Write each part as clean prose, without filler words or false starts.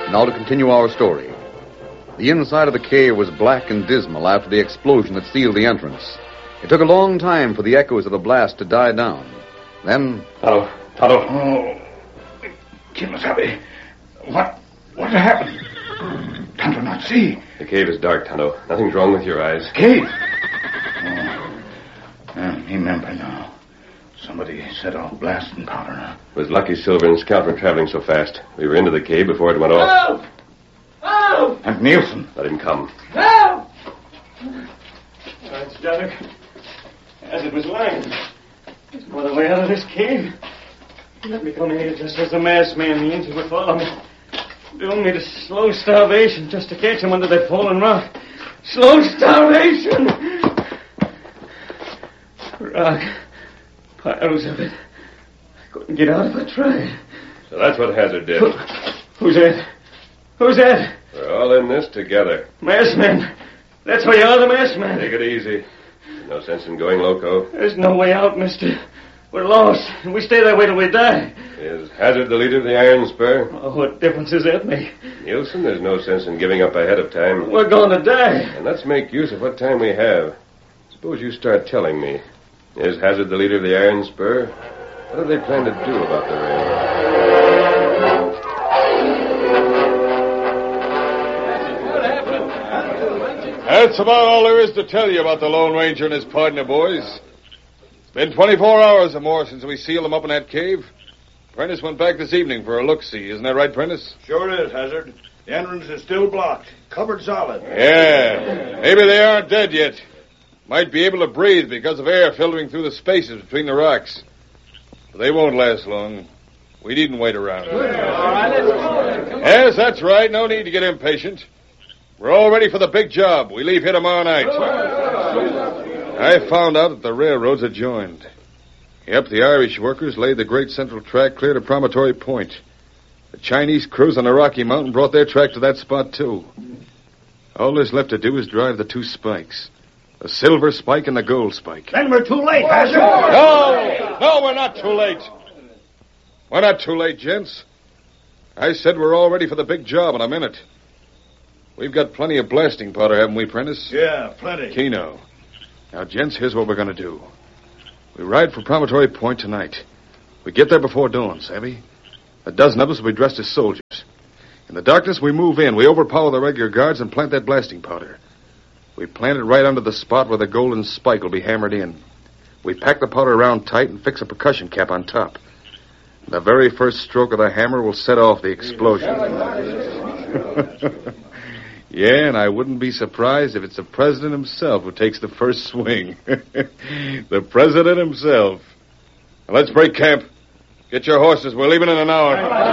Now to continue our story. The inside of the cave was black and dismal after the explosion that sealed the entrance. It took a long time for the echoes of the blast to die down. Then... Tonto. Oh, Kimasabi, what happened? Tonto not see. The cave is dark, Tonto. Nothing's wrong with your eyes. Cave? Remember now. Somebody set off blasting powder now. It was lucky Silver and Scout were traveling so fast. We were into the cave before it went off. Help! And Nielsen. Let him come. Help! It's dark. As it was lying. There's no other way out of this cave. Let me come here just as the masked man means he would follow me. Doom me to slow starvation just to catch him under that fallen rock. Slow starvation! Rock. Piles of it. I couldn't get out if I tried. So that's what Hazard did. Who's that? Who's that? We're all in this together. Masked man. That's why you're the masked man. Take it easy. There's no sense in going loco. There's no way out, mister. We're lost, and we stay that way till we die. Is Hazard the leader of the Iron Spur? Oh, what difference does that make? Nielsen, there's no sense in giving up ahead of time. We're going to die. And let's make use of what time we have. Suppose you start telling me. Is Hazard the leader of the Iron Spur? What do they plan to do about the railroad? That's about all there is to tell you about the Lone Ranger and his partner, boys. It's been 24 hours or more since we sealed them up in that cave. Prentice went back this evening for a look-see. Isn't that right, Prentice? Sure is, Hazard. The entrance is still blocked. Covered solid. Yeah. Maybe they aren't dead yet. Might be able to breathe because of air filtering through the spaces between the rocks. But they won't last long. We needn't wait around. Yes, that's right. No need to get impatient. We're all ready for the big job. We leave here tomorrow night. I found out that the railroads are joined. Yep, the Irish workers laid the Great Central Track clear to Promontory Point. The Chinese crews on the Rocky Mountain brought their track to that spot, too. All there's left to do is drive the two spikes. The silver spike and the gold spike. Then we're too late, Hazard. No, we're not too late. We're not too late, gents. I said we're all ready for the big job in a minute. We've got plenty of blasting powder, haven't we, Prentice? Yeah, plenty. Keno. Now, gents, here's what we're going to do. We ride for Promontory Point tonight. We get there before dawn, savvy? A dozen of us will be dressed as soldiers. In the darkness, we move in. We overpower the regular guards and plant that blasting powder. We plant it right under the spot where the golden spike will be hammered in. We pack the powder around tight and fix a percussion cap on top. The very first stroke of the hammer will set off the explosion. Yeah, and I wouldn't be surprised if it's the president himself who takes the first swing. The president himself. Now, let's break camp. Get your horses. We're leaving in an hour.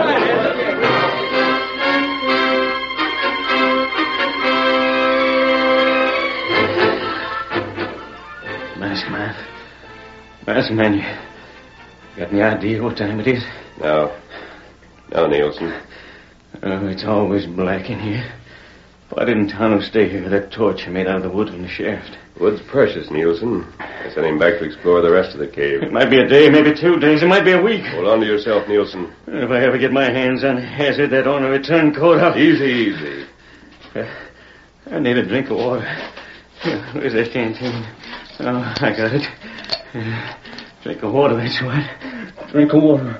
Masked man, you got any idea what time it is? No, Nielsen. Oh, it's always black in here. Why didn't Tonto stay here with that torch he made out of the wood from the shaft? Wood's precious, Nielsen. I sent him back to explore the rest of the cave. It might be a day, maybe 2 days, it might be a week. Hold on to yourself, Nielsen. If I ever get my hands on Hazard, that ornery turncoat, I'll... Easy. I need a drink of water. Where's that canteen? Oh, I got it. Drink of water, that's right. Drink of water.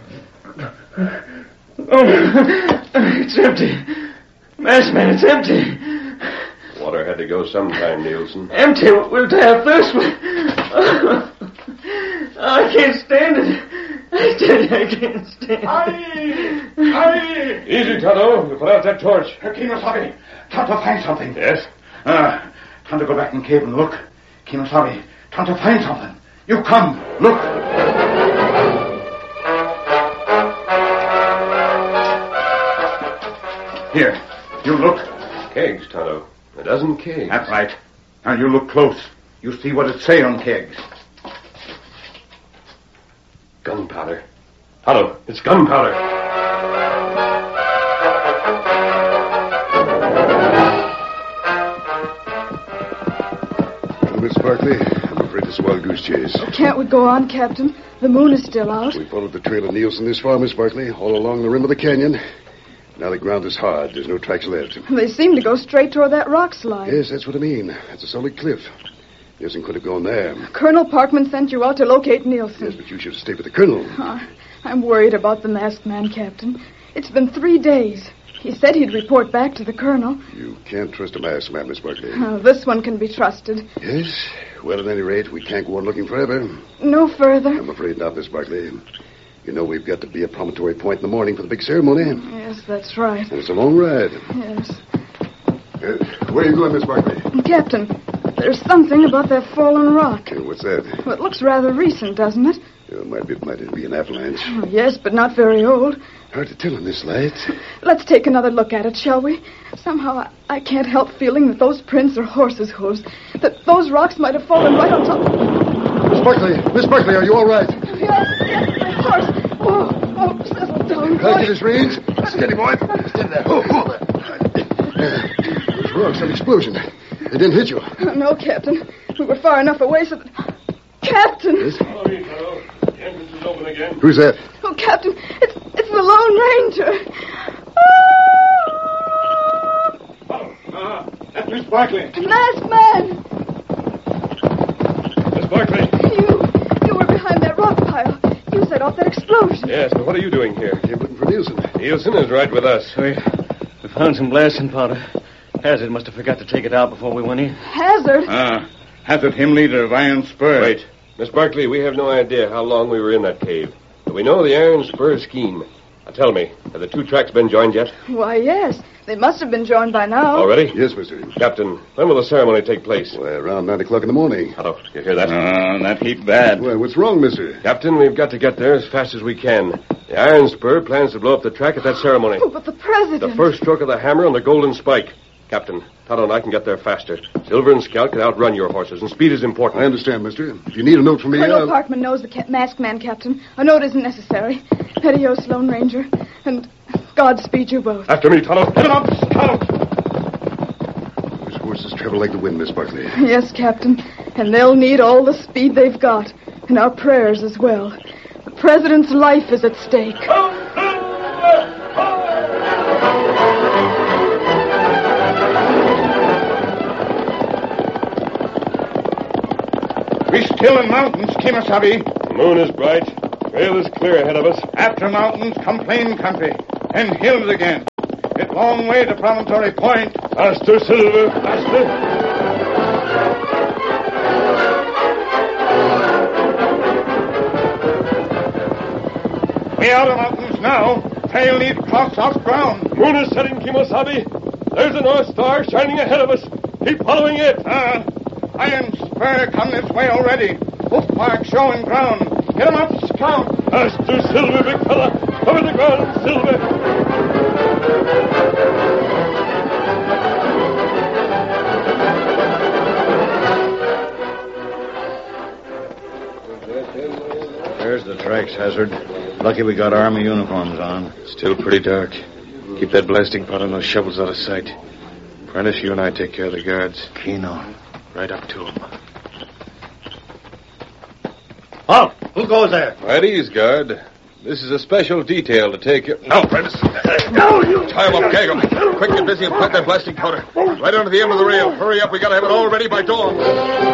Oh, it's empty. Masked man, it's empty. Water had to go sometime, Nielsen. Empty? We'll die of thirst. I can't stand it. I tell you, I can't stand it. Aye! Easy, Tonto. You put out that torch. Kimasabi, Tonto find something. Yes? Tonto go back in cave and look. Kimasabi, Tonto find something. You come, look. Here, you look. Kegs, Tonto. A dozen kegs. That's right. Now you look close. You see what it say on kegs. Gunpowder. Tonto, it's gunpowder. Miss Barkley, I'm afraid it's a wild goose chase. Can't we go on, Captain? The moon is still out. We followed the trail of Nielsen this far, Miss Barkley, all along the rim of the canyon. Now the ground is hard. There's no tracks left. They seem to go straight toward that rock slide. Yes, that's what I mean. That's a solid cliff. Nielsen could have gone there. Colonel Parkman sent you out to locate Nielsen. Yes, but you should have stayed with the colonel. I'm worried about the masked man, Captain. It's been 3 days. He said he'd report back to the colonel. You can't trust a masked man, Miss Barkley. This one can be trusted. Yes? Well, at any rate, we can't go on looking forever. No further. I'm afraid not, Miss Barkley. You know we've got to be at Promontory Point in the morning for the big ceremony. Yes, that's right. And it's a long ride. Yes. Where are you going, Miss Barkley? Captain, there's something about that fallen rock. What's that? Well, it looks rather recent, doesn't it? It might be an avalanche. Oh, yes, but not very old. Hard to tell in this light. Let's take another look at it, shall we? Somehow I can't help feeling that those prints are horses' hooves. That those rocks might have fallen right on top. Miss Barkley, are you all right? Yes, my horse. Oh, settle down. Can I get his reins? Steady, boy. Steady there. Those rocks, an explosion. They didn't hit you. No, Captain. We were far enough away so that... Captain! Yes? Hello. The entrance is open again. Who's that? Oh, Captain, it's the Lone Ranger. That's Miss Barkley. Masked man! Miss Barkley. You were behind that rock pile. You set off that explosion. Yes, but what are you doing here? Came looking for Nielsen. Nielsen is right with us. We found some blasting powder. Hazard must have forgot to take it out before we went in. Hazard? Hazard, him leader of Iron Spur. Wait. Miss Barkley, we have no idea how long we were in that cave. But we know the Iron Spur scheme. Now tell me, have the 2 tracks been joined yet? Why, yes. They must have been joined by now. Already? Yes, mister. Captain, when will the ceremony take place? Well, around 9 o'clock in the morning. Hello, you hear that? That heap bad. Well, what's wrong, mister? Captain, we've got to get there as fast as we can. The Iron Spur plans to blow up the track at that ceremony. Oh, but the president... The first stroke of the hammer on the golden spike. Captain, Tonto and I can get there faster. Silver and Scout can outrun your horses, and speed is important. I understand, mister. If you need a note from me, Colonel Parkman knows the masked man, Captain. A note isn't necessary. Adios, Lone Ranger. And Godspeed you both. After me, Tonto. Get him up, Scout! Those horses travel like the wind, Miss Barkley. Yes, Captain. And they'll need all the speed they've got. And our prayers as well. The president's life is at stake. We still in mountains, Kemosabe. The moon is bright. Trail is clear ahead of us. After mountains come plain country. And hills again. It's long way to Promontory Point. Faster, Silver, faster. We out of mountains now. Trail need cross soft ground. Moon is setting, Kemosabe. There's a North Star shining ahead of us. Keep following it. Iron Spur come this way already. Hoof mark showing ground. Get 'em up, Scout. Faster, Silver, big fella. Cover the ground, Silver. There's the tracks, Hazard. Lucky we got army uniforms on. Still pretty dark. Keep that blasting powder and those shovels out of sight. Prentice, you and I take care of the guards. Keno. Right up to them. Halt! Who goes there? Right ease, guard. This is a special detail to take you... No, Prentice. No, you... Tie him up, gag him. Quick, get busy and plant that blasting powder. Right under the end of the rail. Hurry up, we gotta have it all ready by dawn.